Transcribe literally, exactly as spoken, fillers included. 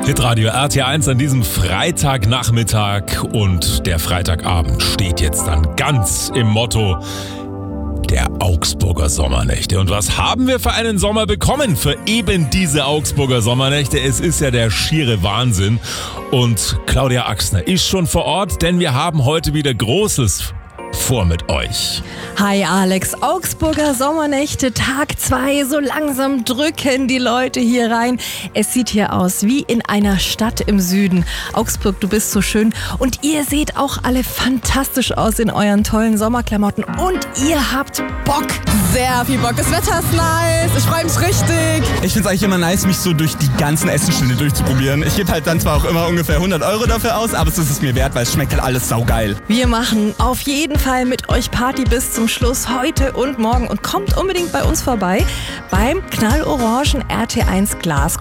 Hitradio R T eins an diesem Freitagnachmittag und der Freitagabend steht jetzt dann ganz im Motto der Augsburger Sommernächte. Und was haben wir für einen Sommer bekommen für eben diese Augsburger Sommernächte? Es ist ja der schiere Wahnsinn. Und Claudia Axner ist schon vor Ort, denn wir haben heute wieder Großes vor mit euch. Hi Alex, Augsburger Sommernächte, Tag zwei, so langsam drücken die Leute hier rein. Es sieht hier aus wie in einer Stadt im Süden. Augsburg, du bist so schön und ihr seht auch alle fantastisch aus in euren tollen Sommerklamotten und ihr habt Bock. Sehr viel Bock, das Wetter ist nice, ich freue mich richtig. Ich finde es eigentlich immer nice, mich so durch die ganzen Essensstände durchzuprobieren. Ich gebe halt dann zwar auch immer ungefähr hundert Euro dafür aus, aber es ist es mir wert, weil es schmeckt halt alles saugeil. Wir machen auf jeden Fall mit euch Party bis zum Schluss heute und morgen und kommt unbedingt bei uns vorbei beim knallorangen R T eins Glas